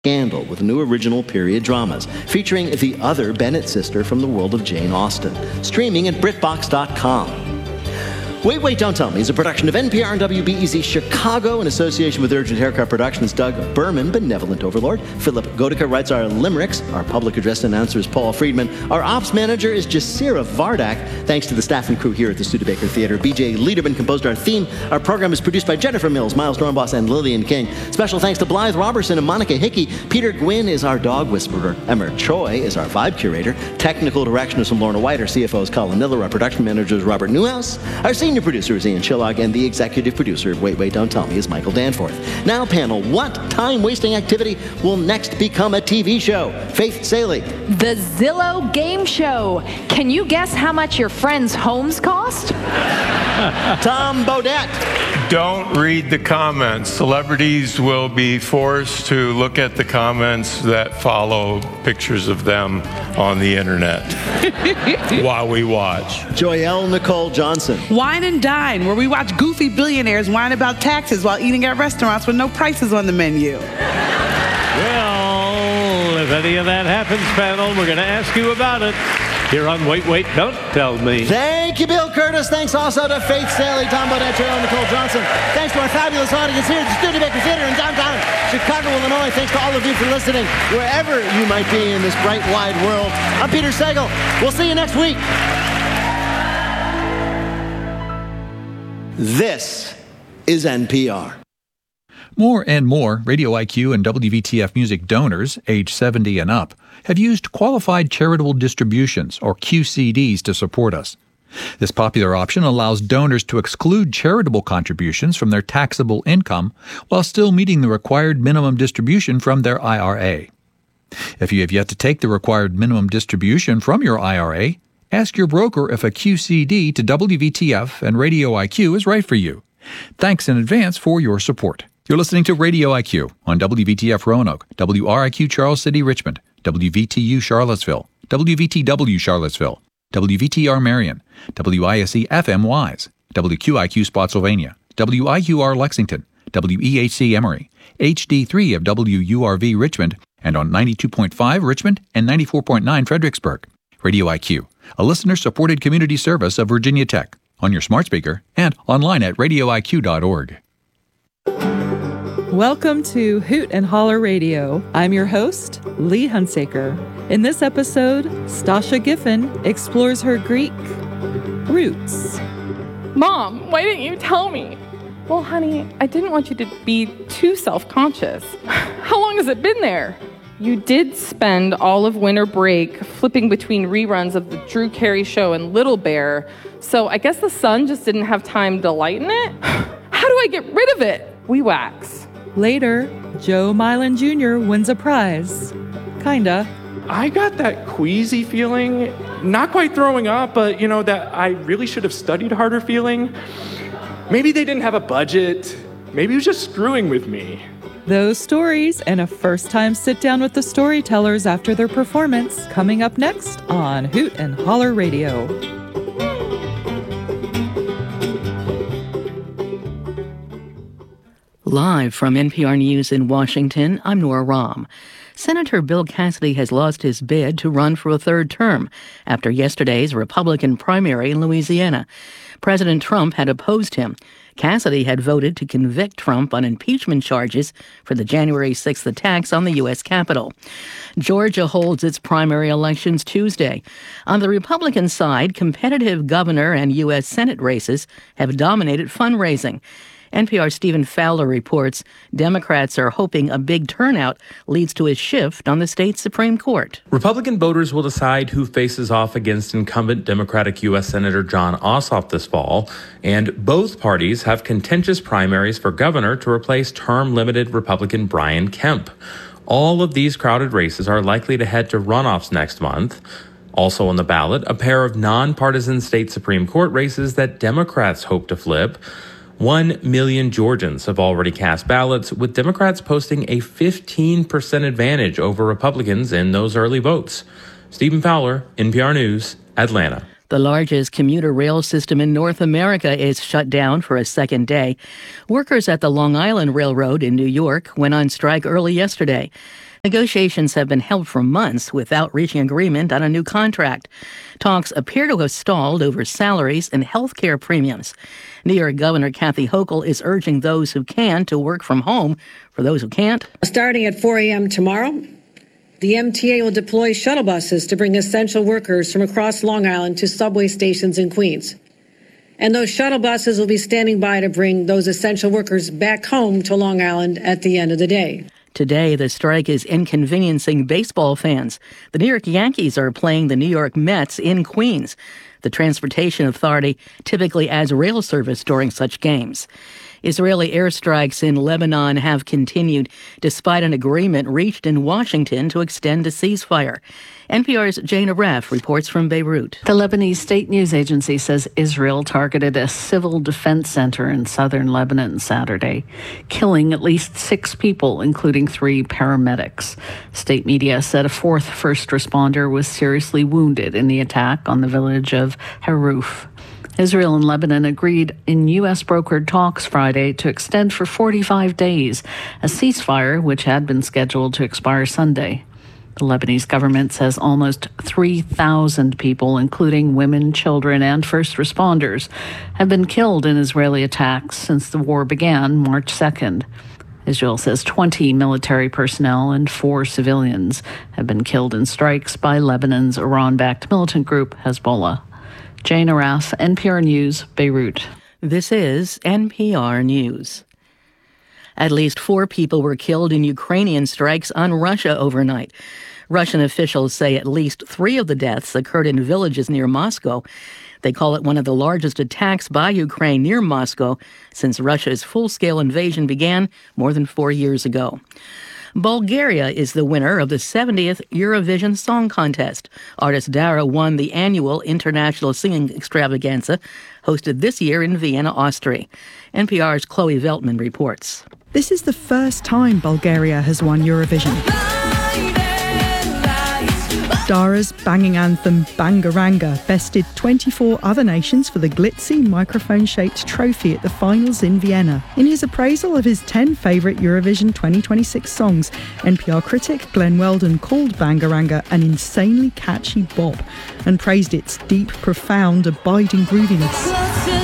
Scandal with new original period dramas featuring the other Bennett sister from the world of Jane Austen. Streaming at BritBox.com. Wait, Don't Tell Me is a production of NPR and WBEZ Chicago in association with Urgent Haircut Productions. Doug Berman, benevolent overlord. Philip Godica writes our limericks. Our public address announcer is Paul Friedman. Our ops manager is Jasira Vardak. Thanks to the staff and crew here at the Studebaker Theater. BJ Liederman composed our theme. Our program is produced by Jennifer Mills, Miles Dornbos, and Lillian King. Special thanks to Blythe Robertson and Monica Hickey. Peter Gwynn is our dog whisperer. Emmer Choi is our vibe curator. Technical direction is from Lorna White. Our CFO is Colin Miller. Our production manager is Robert Newhouse. Our senior producer is Ian Chillog, and the executive producer of Wait, Don't Tell Me is Michael Danforth. Now, panel, what time-wasting activity will next become a TV show? Faith Saley. The Zillow Game Show. Can you guess how much your friends' homes cost? Tom Bodett. Don't read the comments. Celebrities will be forced to look at the comments that follow pictures of them on the internet while we watch. Joyelle Nicole Johnson. Wine and Dine, where we watch goofy billionaires whine about taxes while eating at restaurants with no prices on the menu. Well, if any of that happens, panel, we're going to ask you about it here on Wait, Don't Tell Me. Thank you, Bill Curtis. Thanks also to Faith Saley, Tom Bodett, Joyelle Nicole Johnson. Thanks to our fabulous audience here at the Studebaker Theater in downtown Chicago, Illinois. Thanks to all of you for listening, wherever you might be in this bright, wide world. I'm Peter Sagal. We'll see you next week. This is NPR. More and more Radio IQ and WVTF Music donors, age 70 and up, have used Qualified Charitable Distributions, or QCDs, to support us. This popular option allows donors to exclude charitable contributions from their taxable income while still meeting the required minimum distribution from their IRA. If you have yet to take the required minimum distribution from your IRA, ask your broker if a QCD to WVTF and Radio IQ is right for you. Thanks in advance for your support. You're listening to Radio IQ on WVTF Roanoke, WRIQ Charles City Richmond, WVTU Charlottesville, WVTW Charlottesville, WVTR Marion, WISE FM Wise, WQIQ Spotsylvania, WIUR Lexington, WEHC Emory, HD3 of WURV Richmond, and on 92.5 Richmond and 94.9 Fredericksburg. Radio IQ, a listener-supported community service of Virginia Tech, on your smart speaker and online at radioiq.org. Welcome to Hoot and Holler Radio. I'm your host, Lee Hunsaker. In this episode, Stasha Giffen explores her Greek roots. Mom, why didn't you tell me? Well, honey, I didn't want you to be too self-conscious. How long has it been there? You did spend all of winter break flipping between reruns of the Drew Carey Show and Little Bear, so I guess the sun just didn't have time to lighten it? How do I get rid of it? We wax. Later, Joe Milan Jr. wins a prize. Kinda. I got that queasy feeling, not quite throwing up, but, that I really should have studied harder feeling. Maybe they didn't have a budget. Maybe he was just screwing with me. Those stories and a first-time sit-down with the storytellers after their performance coming up next on Hoot and Holler Radio. Live from NPR News in Washington, I'm Nora Rahm. Senator Bill Cassidy has lost his bid to run for a third term after yesterday's Republican primary in Louisiana. President Trump had opposed him. Cassidy had voted to convict Trump on impeachment charges for the January 6th attacks on the U.S. Capitol. Georgia holds its primary elections Tuesday. On the Republican side, competitive governor and U.S. Senate races have dominated fundraising. NPR's Stephen Fowler reports Democrats are hoping a big turnout leads to a shift on the state Supreme Court. Republican voters will decide who faces off against incumbent Democratic U.S. Senator Jon Ossoff this fall, and both parties have contentious primaries for governor to replace term-limited Republican Brian Kemp. All of these crowded races are likely to head to runoffs next month. Also on the ballot, a pair of nonpartisan state Supreme Court races that Democrats hope to flip. 1 million Georgians have already cast ballots, with Democrats posting a 15% advantage over Republicans in those early votes. Stephen Fowler, NPR News, Atlanta. The largest commuter rail system in North America is shut down for a second day. Workers at the Long Island Railroad in New York went on strike early yesterday. Negotiations have been held for months without reaching agreement on a new contract. Talks appear to have stalled over salaries and health care premiums. New York Governor Kathy Hochul is urging those who can to work from home. For those who can't, starting at 4 a.m. tomorrow, the MTA will deploy shuttle buses to bring essential workers from across Long Island to subway stations in Queens. And those shuttle buses will be standing by to bring those essential workers back home to Long Island at the end of the day. Today, the strike is inconveniencing baseball fans. The New York Yankees are playing the New York Mets in Queens. The Transportation Authority typically adds rail service during such games. Israeli airstrikes in Lebanon have continued despite an agreement reached in Washington to extend a ceasefire. NPR's Jane Aref reports from Beirut. The Lebanese state news agency says Israel targeted a civil defense center in southern Lebanon Saturday, killing at least 6 people, including 3 paramedics. State media said a 4th first responder was seriously wounded in the attack on the village of Haruf. Israel and Lebanon agreed in U.S.-brokered talks Friday to extend for 45 days a ceasefire which had been scheduled to expire Sunday. The Lebanese government says almost 3,000 people, including women, children, and first responders, have been killed in Israeli attacks since the war began March 2nd. Israel says 20 military personnel and 4 civilians have been killed in strikes by Lebanon's Iran-backed militant group Hezbollah. Jane Araf, NPR News, Beirut. This is NPR News. At least 4 people were killed in Ukrainian strikes on Russia overnight. Russian officials say at least 3 of the deaths occurred in villages near Moscow. They call it one of the largest attacks by Ukraine near Moscow since Russia's full-scale invasion began more than 4 years ago. Bulgaria is the winner of the 70th Eurovision Song Contest. Artist Dara won the annual International Singing Extravaganza, hosted this year in Vienna, Austria. NPR's Chloe Veltman reports. This is the first time Bulgaria has won Eurovision. Dara's banging anthem Bangaranga bested 24 other nations for the glitzy microphone-shaped trophy at the finals in Vienna. In his appraisal of his 10 favourite Eurovision 2026 songs, NPR critic Glenn Weldon called Bangaranga an insanely catchy bop and praised its deep, profound, abiding grooviness.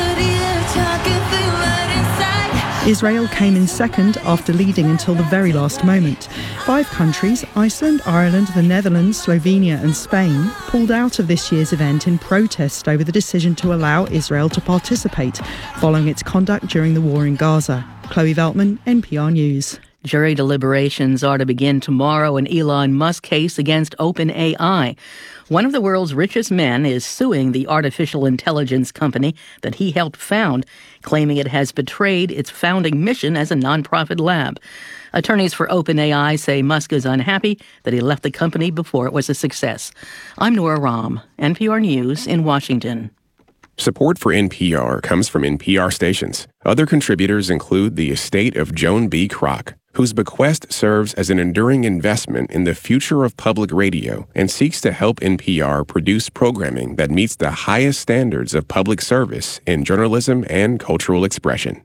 Israel came in second after leading until the very last moment. 5 countries, Iceland, Ireland, the Netherlands, Slovenia and Spain, pulled out of this year's event in protest over the decision to allow Israel to participate, following its conduct during the war in Gaza. Chloe Veltman, NPR News. Jury deliberations are to begin tomorrow in Elon Musk's case against OpenAI. One of the world's richest men is suing the artificial intelligence company that he helped found, claiming it has betrayed its founding mission as a nonprofit lab. Attorneys for OpenAI say Musk is unhappy that he left the company before it was a success. I'm Nora Rahm, NPR News in Washington. Support for NPR comes from NPR stations. Other contributors include the estate of Joan B. Kroc, whose bequest serves as an enduring investment in the future of public radio and seeks to help NPR produce programming that meets the highest standards of public service in journalism and cultural expression.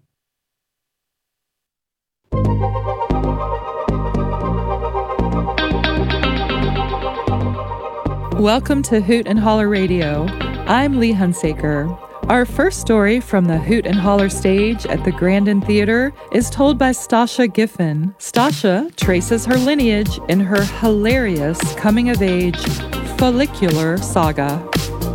Welcome to Hoot and Holler Radio. I'm Lee Hunsaker. Our first story from the Hoot and Holler stage at the Grandin Theater is told by Stasha Giffen. Stasha traces her lineage in her hilarious coming-of-age follicular saga.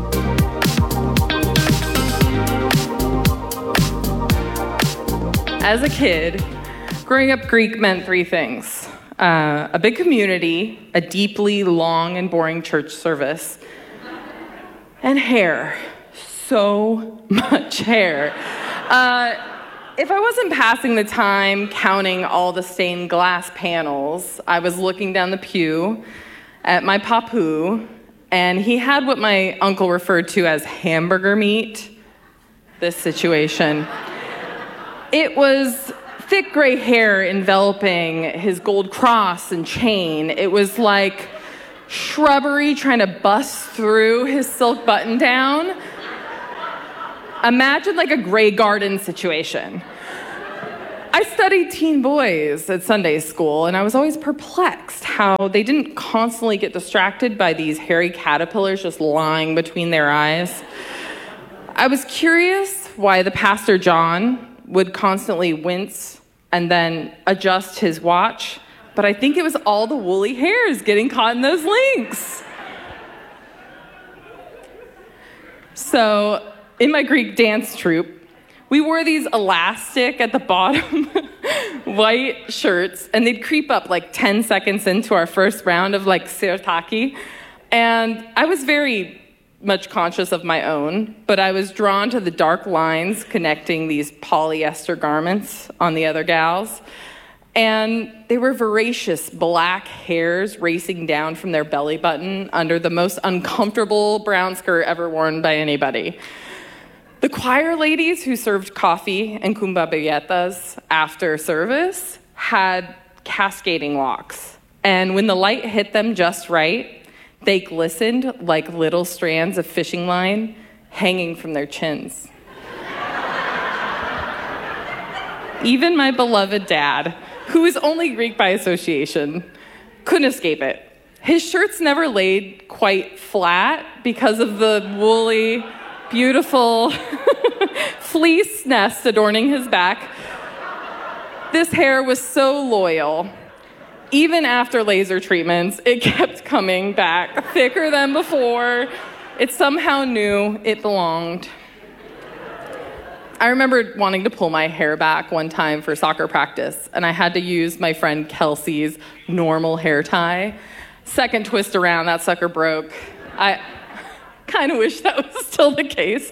As a kid, growing up Greek meant 3 things. A big community, a deeply long and boring church service, and hair. So much hair. If I wasn't passing the time counting all the stained glass panels, I was looking down the pew at my papu, and he had what my uncle referred to as hamburger meat. This situation. It was thick gray hair enveloping his gold cross and chain. It was like shrubbery trying to bust through his silk button-down. Imagine like a Grey Garden situation. I studied teen boys at Sunday school, and I was always perplexed how they didn't constantly get distracted by these hairy caterpillars just lying between their eyes. I was curious why the Pastor John would constantly wince and then adjust his watch, but I think it was all the woolly hairs getting caught in those links. So, in my Greek dance troupe, we wore these elastic at the bottom white shirts, and they'd creep up like 10 seconds into our first round of like sirtaki. And I was very much conscious of my own, but I was drawn to the dark lines connecting these polyester garments on the other gals. And they were voracious black hairs racing down from their belly button under the most uncomfortable brown skirt ever worn by anybody. The choir ladies who served coffee and kumbabayetas after service had cascading locks. And when the light hit them just right, they glistened like little strands of fishing line hanging from their chins. Even my beloved dad, who is only Greek by association, couldn't escape it. His shirts never laid quite flat because of the woolly, beautiful fleece nest adorning his back. This hair was so loyal. Even after laser treatments, it kept coming back thicker than before. It somehow knew it belonged. I remember wanting to pull my hair back one time for soccer practice, and I had to use my friend Kelsey's normal hair tie. Second twist around, that sucker broke. I kind of wish that was still the case.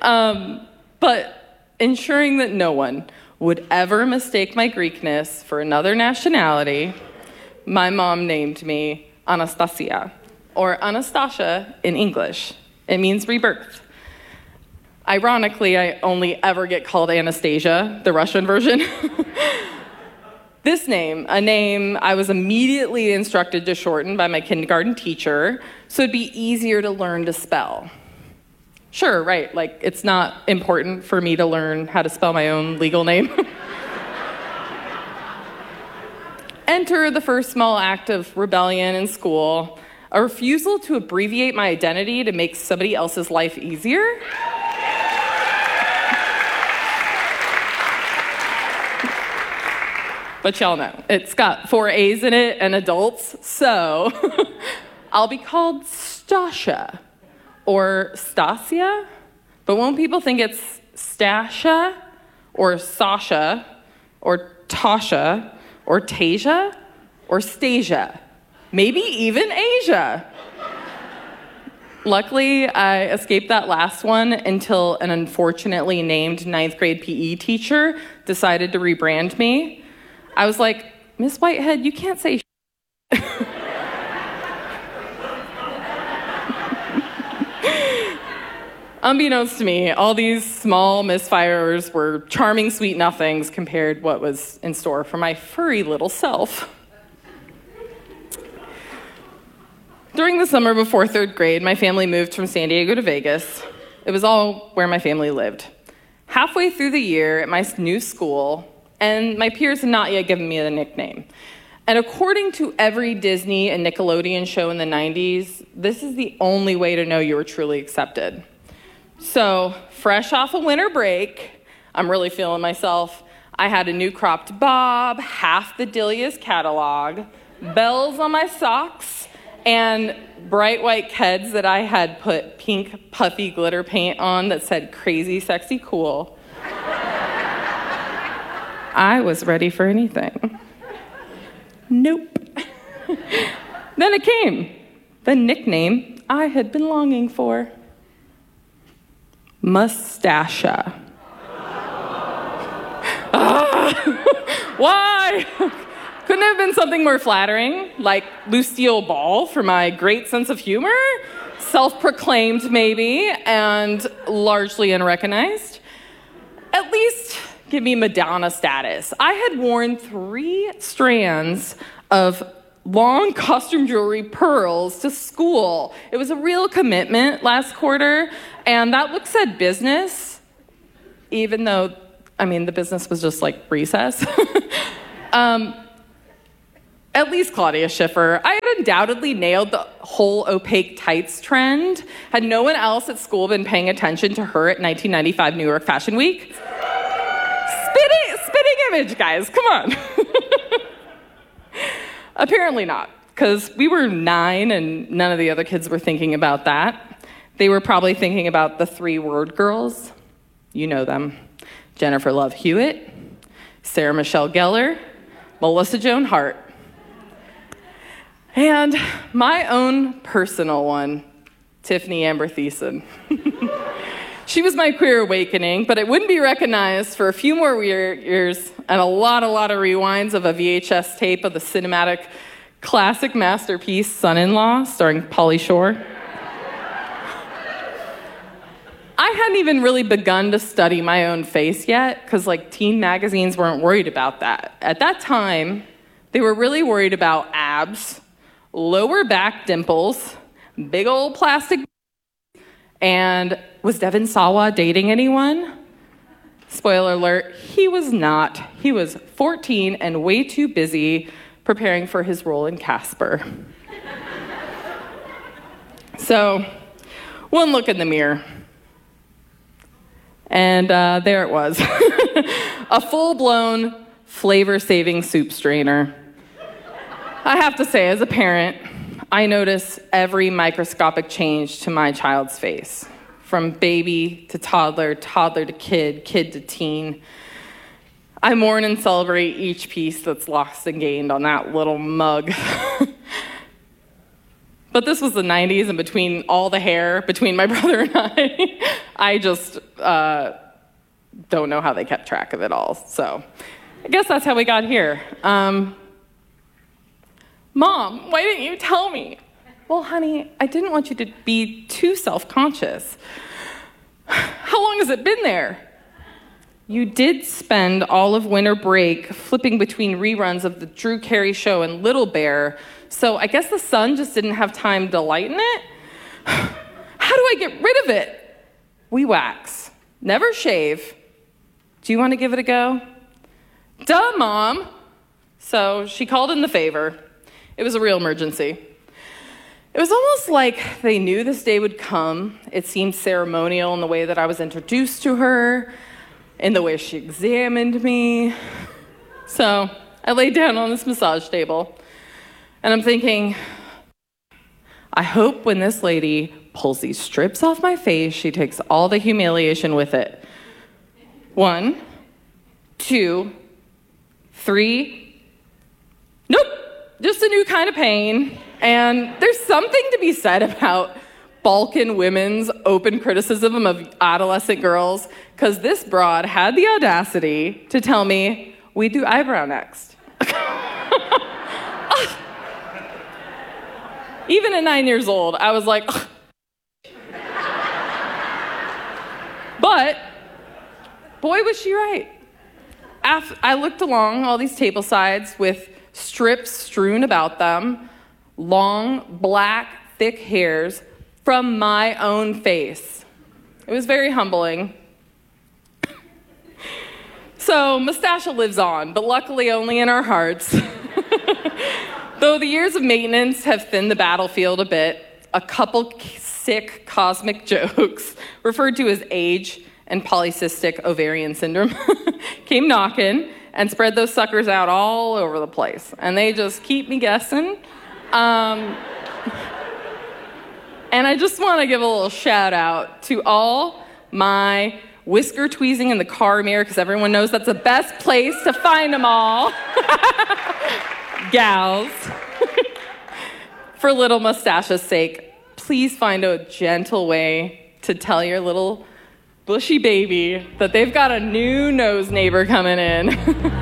But ensuring that no one would ever mistake my Greekness for another nationality, my mom named me Anastasia, or Anastasia in English. It means rebirth. Ironically, I only ever get called Anastasia, the Russian version. This name, a name I was immediately instructed to shorten by my kindergarten teacher, so it'd be easier to learn to spell. Sure, right, like it's not important for me to learn how to spell my own legal name. Enter the first small act of rebellion in school, a refusal to abbreviate my identity to make somebody else's life easier. But y'all know, it's got 4 A's in it and adults, so I'll be called Stasha or Stasia, but won't people think it's Stasha or Sasha or Tasha or Tasia or Stasia, maybe even Asia? Luckily, I escaped that last one until an unfortunately named 9th grade PE teacher decided to rebrand me. I was like, Miss Whitehead, you can't say Unbeknownst to me, all these small misfires were charming sweet nothings compared what was in store for my furry little self. During the summer before 3rd grade, my family moved from San Diego to Vegas. It was all where my family lived. Halfway through the year at my new school, and my peers had not yet given me a nickname. And according to every Disney and Nickelodeon show in the 90s, this is the only way to know you were truly accepted. So, fresh off a winter break, I'm really feeling myself. I had a new cropped bob, half the Delia's catalog, bells on my socks, and bright white Keds that I had put pink puffy glitter paint on that said crazy, sexy, cool. I was ready for anything. Nope. Then it came, the nickname I had been longing for. Mustasha. Why? Couldn't it have been something more flattering, like Lucille Ball for my great sense of humor? Self-proclaimed, maybe, and largely unrecognized. At least give me Madonna status. I had worn 3 strands of long costume jewelry pearls to school. It was a real commitment last quarter, and that look said business, even though I mean, the business was just like recess. At least Claudia Schiffer. I had undoubtedly nailed the whole opaque tights trend. Had no one else at school been paying attention to her at 1995 New York Fashion Week? Spitting image, guys, come on. Apparently not, because we were 9 and none of the other kids were thinking about that. They were probably thinking about the 3-word girls. You know them. Jennifer Love Hewitt, Sarah Michelle Gellar, Melissa Joan Hart. And my own personal one, Tiffany Amber Thiessen. She was my queer awakening, but it wouldn't be recognized for a few more years and a lot of rewinds of a VHS tape of the cinematic classic masterpiece, Son-in-Law, starring Pauly Shore. I hadn't even really begun to study my own face yet, because teen magazines weren't worried about that. At that time, they were really worried about abs, lower back dimples, big old plastic, and was Devon Sawa dating anyone? Spoiler alert, he was not. He was 14 and way too busy preparing for his role in Casper. So, one look in the mirror. And there it was. A full-blown, flavor-saving soup strainer. I have to say, as a parent, I notice every microscopic change to my child's face. From baby to toddler, toddler to kid, kid to teen. I mourn and celebrate each piece that's lost and gained on that little mug. But this was the 90s, and between all the hair between my brother and I just don't know how they kept track of it all. So I guess that's how we got here. Mom, why didn't you tell me? Well, honey, I didn't want you to be too self-conscious. How long has it been there? You did spend all of winter break flipping between reruns of the Drew Carey Show and Little Bear, so I guess the sun just didn't have time to lighten it? How do I get rid of it? We wax. Never shave. Do you want to give it a go? Duh, Mom. So she called in the favor. It was a real emergency. It was almost like they knew this day would come. It seemed ceremonial in the way that I was introduced to her, in the way she examined me. So I laid down on this massage table, and I'm thinking, I hope when this lady pulls these strips off my face, she takes all the humiliation with it. 1, 2, 3. Nope, just a new kind of pain. And there's something to be said about Balkan women's open criticism of adolescent girls, because this broad had the audacity to tell me, we do eyebrow next. Even at 9 years old, I was like, ugh. But, boy, was she right. I looked along all these table sides with strips strewn about them, long, black, thick hairs from my own face. It was very humbling. So, Mustasha lives on, but luckily only in our hearts. Though the years of maintenance have thinned the battlefield a bit, a couple sick cosmic jokes, referred to as age and polycystic ovarian syndrome, came knocking and spread those suckers out all over the place. And they just keep me guessing. And I just want to give a little shout out to all my whisker tweezing in the car mirror, because everyone knows that's the best place to find them all. Gals. For little Mustasha's sake, please find a gentle way to tell your little bushy baby that they've got a new nose neighbor coming in.